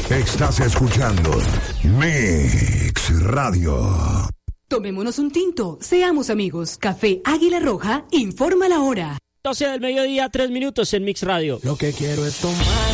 Estás escuchando Mix Radio. Tomémonos un tinto, seamos amigos. Café Águila Roja informa la hora. 12 del mediodía, 3 minutos en Mix Radio. Lo que quiero es tomar